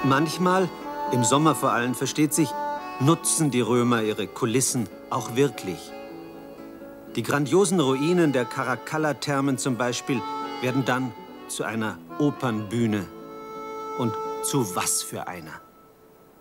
Manchmal, im Sommer vor allem, versteht sich, nutzen die Römer ihre Kulissen auch wirklich. Die grandiosen Ruinen der Caracalla-Thermen zum Beispiel werden dann zu einer Opernbühne. Und zu was für einer?